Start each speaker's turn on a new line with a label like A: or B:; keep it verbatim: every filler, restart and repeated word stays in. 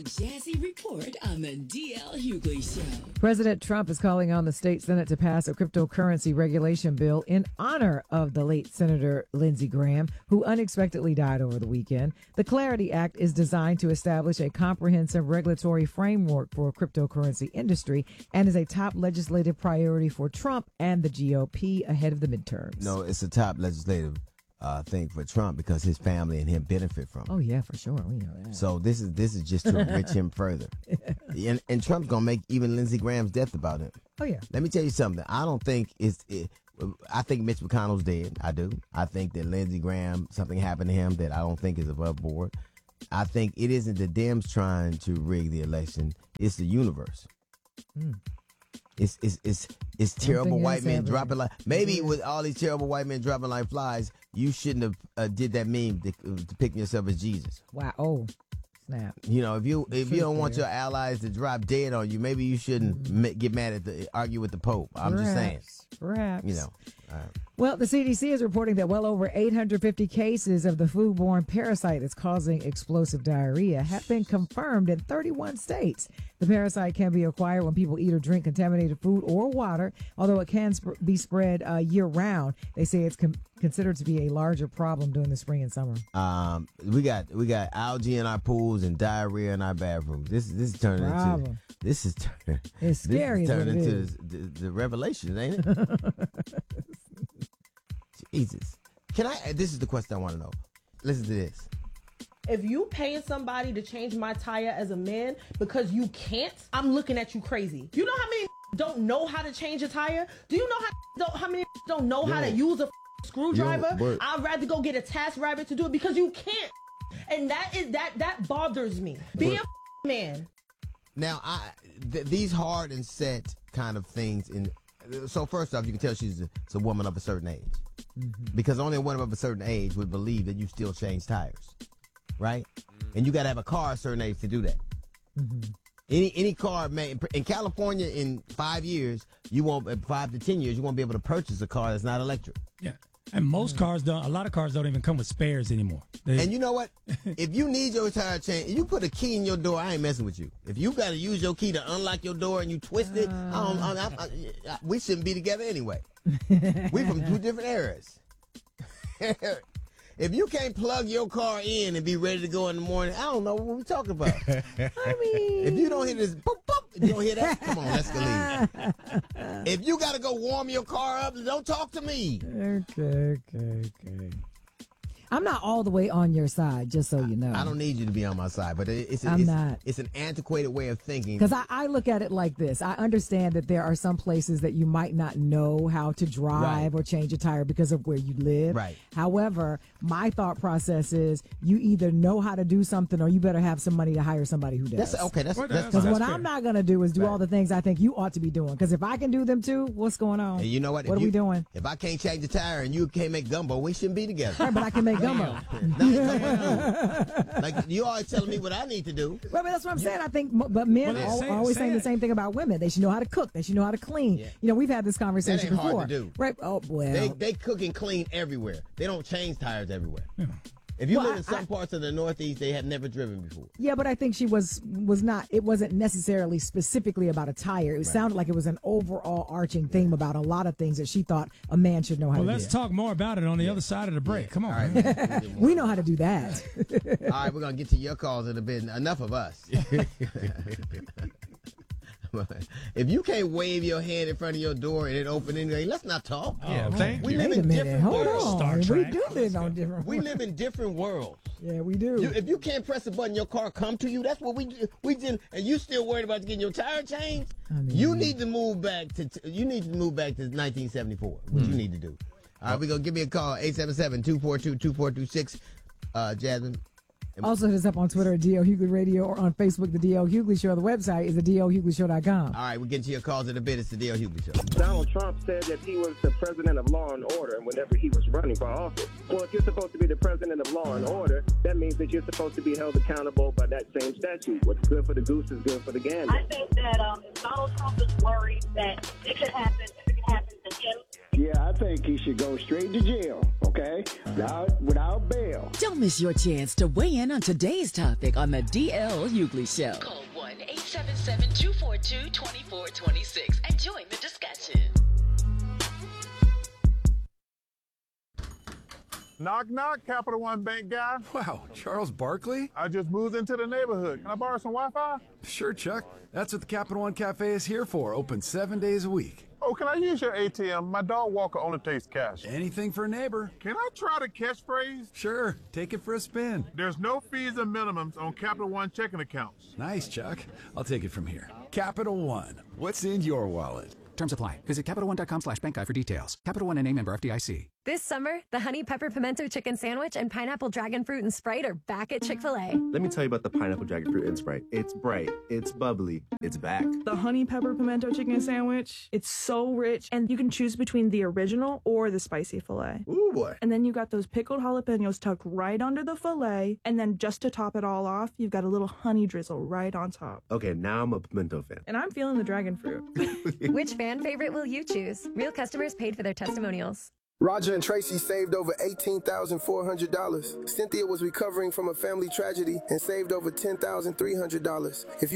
A: The Jazzy Report on the D L Hughley Show.
B: President Trump is calling on the state Senate to pass a cryptocurrency regulation bill in honor of the late Senator Lindsey Graham, who unexpectedly died over the weekend. The Clarity Act is designed to establish a comprehensive regulatory framework for cryptocurrency industry and is a top legislative priority for Trump and the G O P ahead of the midterms.
C: No, it's a top legislative uh, thing for Trump because his family and him benefit from it.
B: Oh yeah, for sure. We know that.
C: So this is this is just to enrich him further. And, and Trump's gonna make even Lindsey Graham's death about him.
B: Oh yeah.
C: Let me tell you something. I don't think it's. It, I think Mitch McConnell's dead. I do. I think that Lindsey Graham, something happened to him that I don't think is above board. I think it isn't the Dems trying to rig the election. It's the universe. Mm. It's it's it's it's terrible white men dropping like maybe with all these terrible white men dropping like flies. You shouldn't have uh, did that meme to, to pick yourself as Jesus.
B: Wow! Oh, snap!
C: You know, if you if you don't want your allies to drop dead on you, maybe you shouldn't mm-hmm. ma- get mad at the argue with the Pope. I'm
B: perhaps,
C: just saying.
B: Perhaps
C: you know. All right.
B: Well, the C D C is reporting that well over eight hundred fifty cases of the foodborne parasite that's causing explosive diarrhea have been confirmed in thirty-one states. The parasite can be acquired when people eat or drink contaminated food or water, although it can sp- be spread uh, year-round. They say it's com- considered to be a larger problem during the spring and summer.
C: Um, we got we got algae in our pools and diarrhea in our bathrooms. This this is turning
B: problem.
C: into this is turning
B: it's scary.
C: This is turning
B: it
C: into
B: is.
C: the, the, the revelation, ain't it? Jesus. Can I, this is the question I want to know. Listen to this.
D: If you paying somebody to change my tire as a man because you can't, I'm looking at you crazy. You know how many don't know how to change a tire? Do you know how don't, how many don't know
C: Yo.
D: how to use a screwdriver?
C: Yo,
D: I'd rather go get a task rabbit to do it because you can't. And that is that that bothers me. Be but, a man.
C: Now, I th- these hard and set kind of things in so first off, you can tell she's a, it's a woman of a certain age. Mm-hmm. Because only a woman of a certain age would believe that you still change tires, right? Mm-hmm. And you got to have a car a certain age to do that. Mm-hmm. Any any car, man, in California in five years, you won't, five to ten years, you won't be able to purchase a car that's not electric.
E: Yeah. And most cars don't, a lot of cars don't even come with spares anymore. They,
C: and you know what? If you need your tire change, you put a key in your door, I ain't messing with you. If you got to use your key to unlock your door and you twist it, uh, I don't, I, I, I, I, we shouldn't be together anyway. We from two different eras. If you can't plug your car in and be ready to go in the morning, I don't know what we're talking about. I mean, if you don't hear this, boop, boop, if you don't hear that, come on, let's leave. If you got to go warm your car up, don't talk to me.
B: Okay, okay, okay. I'm not all the way on your side, just so you know.
C: I don't need you to be on my side, but it's,
B: I'm
C: it's,
B: not.
C: It's an antiquated way of thinking.
B: Because I, I look at it like this. I understand that there are some places that you might not know how to drive
C: right.
B: or change a tire because of where you live.
C: Right.
B: However, my thought process is you either know how to do something or you better have some money to hire somebody who does.
C: That's, okay, that's
E: well,
C: that's
B: Because what
E: fair.
B: I'm not going to do is do right. all the things I think you ought to be doing. Because if I can do them too, what's going on?
C: And you know what?
B: What
C: if
B: are
C: you,
B: we doing?
C: If I can't change the tire and you can't make gumbo, we shouldn't be together.
B: Right, but I can make gumbo.
C: Like you always telling me what I need to do.
B: Well, but that's what I'm saying. I think, but men
E: well,
B: are
E: say,
B: always
E: say
B: saying
E: it.
B: the same thing about women. They should know how to cook. They should know how to clean.
C: Yeah.
B: You know, we've had this conversation
C: that ain't
B: before.
C: hard to do.
B: Right? Oh, well.
C: They they cook and clean everywhere. They don't change tires everywhere. Yeah. If you
B: Well,
C: live
B: I-
C: in some
B: I-
C: parts of the Northeast, they have never driven before.
B: Yeah, but I think she was was not. It wasn't necessarily specifically about a tire. It right. sounded like it was an overall arching theme about a lot of things that she thought a man should know how
E: well,
B: to
E: let's
B: do.
E: talk more about it on the yeah. other side of the break.
C: Yeah.
E: Come on.
C: All right.
B: We know how to do that.
C: All right, we're going to get to your calls in a bit. Enough of us. If you can't wave your hand in front of your door and it open anyway, let's not talk.
E: Yeah, oh, thank
C: we
E: you.
C: live
B: Wait a
C: in
B: minute.
C: different
B: Hold
C: worlds.
B: on.
E: Star
B: We
E: Trek.
B: do live on different
C: We
B: worlds.
C: live in different worlds.
B: Yeah, we do.
C: You, if you can't press a button, your car come to you. That's what we do. We did, and you still worried about getting your tire changed.
B: I mean,
C: you need to move back to. You need to move back to nineteen seventy-four. What mm. you need to do. All right, we're gonna give me a call eight seven seven, two four two, two four two six. Uh, Jasmine.
B: Also hit us up on Twitter at D L Hughley Radio or on Facebook, The D L Hughley Show. The website is the D L Hughley Show dot com.
C: All right, we'll get to your calls in a bit. It's the D L Hughley Show.
F: Donald Trump said that he was the president of law and order whenever he was running for office. Well, if you're supposed to be the president of law and order, that means that you're supposed to be held accountable by that same statute. What's good for the goose is good for the gander.
G: I think that um, if Donald Trump is worried that it could happen, if it could happen to him.
H: Yeah, I think he should go straight to jail for
F: Okay, without, without bail.
A: Don't miss your chance to weigh in on today's topic on the D L Hughley Show.
H: Call one eight seven seven, two four two, two four two six and join the discussion.
I: Knock, knock, Capital One Bank guy.
J: Wow, Charles Barkley?
I: I just moved into the neighborhood. Can I borrow some Wi-Fi?
J: Sure, Chuck. That's what the Capital One Cafe is here for, open seven days a week.
I: Oh, can I use your A T M? My dog walker only takes cash.
J: Anything for a neighbor.
I: Can I try the catchphrase?
J: Sure, take it for a spin.
I: There's no fees and minimums on Capital One checking accounts.
J: Nice, Chuck. I'll take it from here. Capital One, what's in your wallet?
K: Terms apply. Visit CapitalOne.com slash bank guide for details. Capital One and a member F D I C.
L: This summer, the Honey Pepper Pimento Chicken Sandwich and Pineapple Dragon Fruit and Sprite are back at Chick-fil-A.
M: Let me tell you about the Pineapple Dragon Fruit and Sprite. It's bright, it's bubbly, it's back.
N: The Honey Pepper Pimento Chicken Sandwich, it's so rich, and you can choose between the original or the spicy filet.
M: Ooh, boy.
N: And then you got those pickled jalapenos tucked right under the filet, and then just to top it all off, you've got a little honey drizzle right on top.
M: Okay, now I'm a pimento fan.
N: And I'm feeling the dragon fruit.
L: Which fan favorite will you choose? Real customers paid for their testimonials.
O: Roger and Tracy saved over eighteen thousand four hundred dollars. Cynthia was recovering from a family tragedy and saved over ten thousand three hundred dollars. If you